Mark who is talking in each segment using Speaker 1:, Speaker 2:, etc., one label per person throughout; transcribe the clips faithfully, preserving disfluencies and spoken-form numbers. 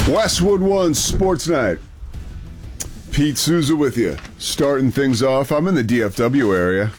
Speaker 1: Westwood One Sports Night. Pete Souza with you. Starting things off, I'm in the D F W area.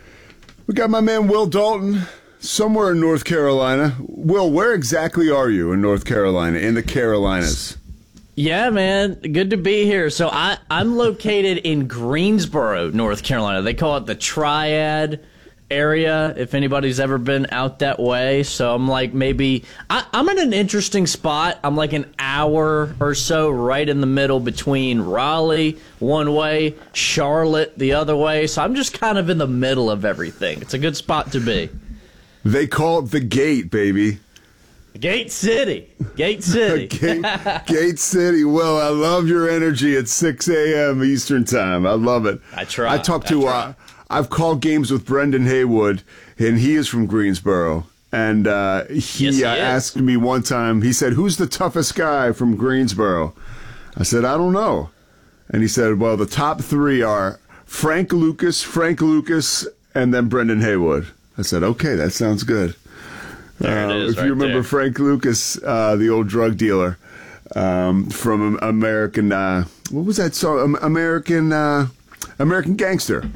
Speaker 1: We got my man Will Dalton, somewhere in North Carolina. Will, where exactly are you in North Carolina, in the Carolinas?
Speaker 2: Yeah, man, good to be here. So I, I'm located in Greensboro, North Carolina. They call it the Triad area, if anybody's ever been out that way. So I'm like maybe I, I'm in an interesting spot. I'm like an hour or so right in the middle between Raleigh one way, Charlotte the other way. So I'm just kind of in the middle of everything. It's a good spot to be.
Speaker 1: They call it the Gate, baby.
Speaker 2: Gate City. Gate City.
Speaker 1: Gate, Gate City. Well, I love your energy at six a.m. Eastern Time. I love it.
Speaker 2: I try.
Speaker 1: I talked to,
Speaker 2: I
Speaker 1: uh, I've called games with Brendan Haywood, and he is from Greensboro. And uh, he,
Speaker 2: yes, he
Speaker 1: uh,
Speaker 2: is.
Speaker 1: asked me one time, he said, who's the toughest guy from Greensboro? I said, I don't know. And he said, well, the top three are Frank Lucas, Frank Lucas, and then Brendan Haywood. I said, okay, that sounds good.
Speaker 2: There it
Speaker 1: Uh,
Speaker 2: is,
Speaker 1: if
Speaker 2: right
Speaker 1: you remember
Speaker 2: there.
Speaker 1: Frank Lucas, uh, the old drug dealer um, from American, uh, what was that song? Am- American, uh, American Gangster.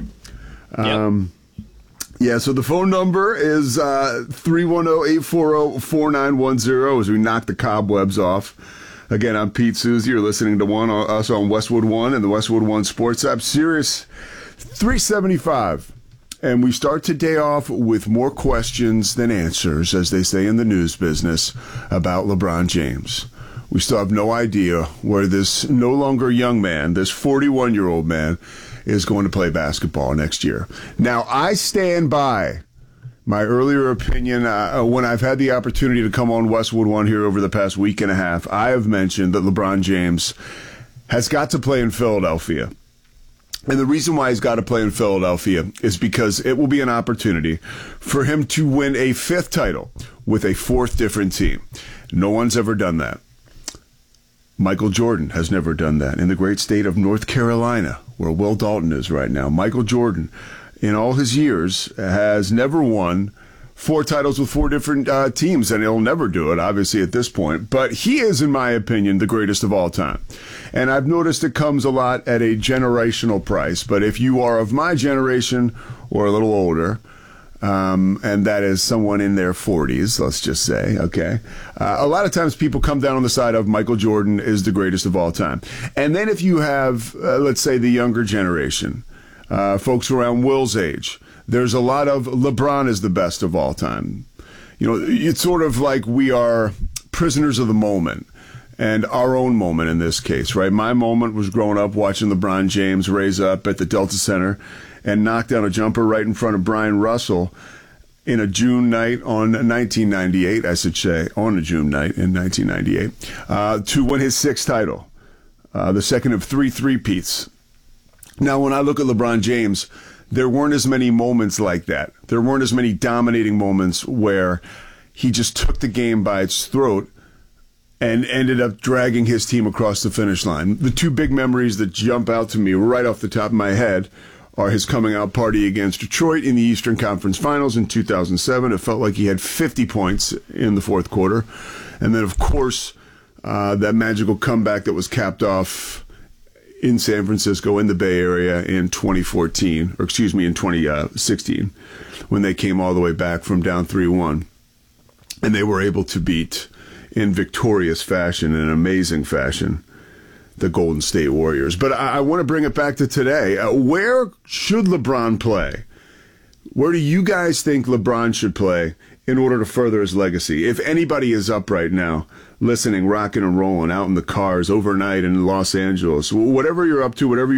Speaker 1: Um,
Speaker 2: Yep.
Speaker 1: Yeah, so the phone number is uh, three one zero, eight four zero, four nine one zero as we knock the cobwebs off. Again, I'm Pete Souza. You're listening to one us on Westwood One and the Westwood One Sports app, Sirius three seventy-five. And we start today off with more questions than answers, as they say in the news business, about LeBron James. We still have no idea where this no longer young man, this forty-one-year-old man, is going to play basketball next year. Now, I stand by my earlier opinion uh, when I've had the opportunity to come on Westwood One here over the past week and a half. I have mentioned that LeBron James has got to play in Philadelphia. And the reason why he's got to play in Philadelphia is because it will be an opportunity for him to win a fifth title with a fourth different team. No one's ever done that. Michael Jordan has never done that in the great state of North Carolina, where Will Dalton is right now. Michael Jordan, in all his years, has never won four titles with four different uh, teams, and he'll never do it, obviously, at this point. But he is, in my opinion, the greatest of all time. And I've noticed it comes a lot at a generational price. But if you are of my generation or a little older, um, and that is someone in their forties, let's just say, okay, uh, a lot of times people come down on the side of Michael Jordan is the greatest of all time. And then if you have, uh, let's say, the younger generation, uh, folks around Will's age, there's a lot of LeBron is the best of all time. You know, it's sort of like we are prisoners of the moment and our own moment in this case, right? My moment was growing up watching LeBron James raise up at the Delta Center and knock down a jumper right in front of Brian Russell in a June night on nineteen ninety-eight, I should say, on a June night in nineteen ninety-eight, uh, to win his sixth title, uh, the second of three three-peats. Now, when I look at LeBron James, there weren't as many moments like that. There weren't as many dominating moments where he just took the game by its throat and ended up dragging his team across the finish line. The two big memories that jump out to me right off the top of my head are his coming out party against Detroit in the Eastern Conference Finals in two thousand seven. It felt like he had fifty points in the fourth quarter. And then, of course, uh, that magical comeback that was capped off in San Francisco, in the Bay Area in twenty fourteen, or excuse me, in twenty sixteen, when they came all the way back from down three one. And they were able to beat, in victorious fashion, in amazing fashion, the Golden State Warriors. But I, I want to bring it back to today. Uh, where should LeBron play? Where do you guys think LeBron should play in order to further his legacy? If anybody is up right now, listening, rocking and rolling, out in the cars overnight in Los Angeles, whatever you're up to, whatever you're